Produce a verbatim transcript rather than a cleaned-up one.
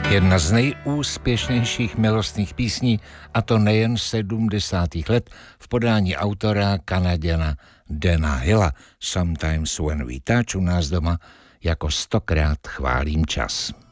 Jedna z nejúspěšnějších milostných písní, a to nejen sedmdesátých let, v podání autora Kanaděna Dana Hilla. Sometimes when we touch, u nás doma jako stokrát chválím čas.